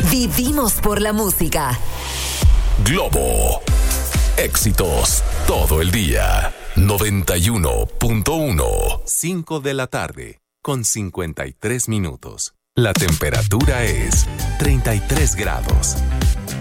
Vivimos por la música. Globo. Éxitos todo el día. 91.1. 5 de la tarde, con 53 minutos. La temperatura es 33 grados.